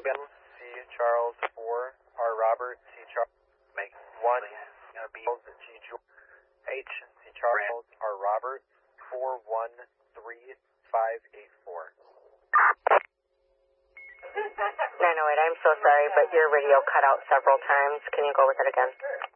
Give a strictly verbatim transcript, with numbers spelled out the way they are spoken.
C. Charles four, R. Robert, C. Charles, make one, B. G. George, H. C. Charles, R. Robert, four one three five eight four. nine oh eight, I'm so sorry, but your radio cut out several times. Can you go with it again?